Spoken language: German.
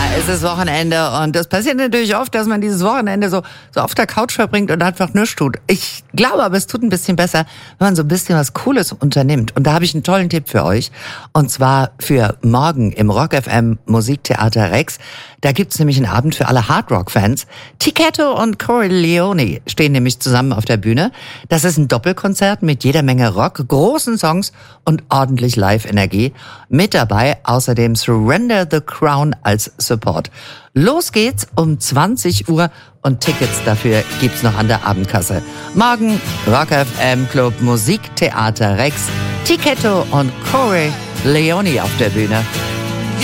es ist Wochenende und das passiert natürlich oft, dass man dieses Wochenende so auf der Couch verbringt und einfach nichts tut. Ich glaube aber, es tut ein bisschen besser, wenn man so ein bisschen was Cooles unternimmt. Und da habe ich einen tollen Tipp für euch. Und zwar für morgen im Rock FM Musiktheater Rex. Da gibt's nämlich einen Abend für alle Hardrock-Fans. Tichetto und Corleone stehen nämlich zusammen auf der Bühne. Das ist ein Doppelkonzert mit jeder Menge Rock, großen Songs und ordentlich Live-Energie. Mit dabei außerdem Surrender the Crown als Support. Los geht's um 20 Uhr und Tickets dafür gibt's noch an der Abendkasse. Morgen Rock FM Club Musiktheater Rex, Tichetto und Corleone auf der Bühne.